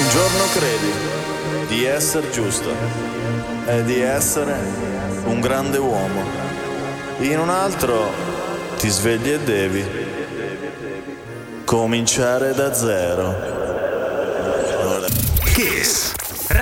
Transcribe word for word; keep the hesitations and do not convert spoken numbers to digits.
giorno credi di essere giusto e di essere un grande uomo. In un altro ti svegli e devi cominciare da zero. Kiss.